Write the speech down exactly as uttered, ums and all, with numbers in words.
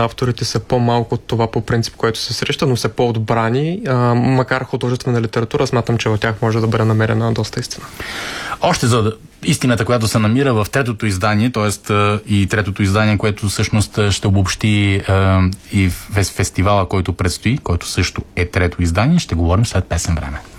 на авторите са по-малко от това по принцип, което се среща, но са по-отбрани. А, макар художествена литература, смятам, че от тях може да бъде намерена доста истина. Още за истината, която се намира в третото издание, т.е. и третото издание, което всъщност ще обобщи е, и фестивала, който предстои, който също е трето издание, ще говорим след песен време.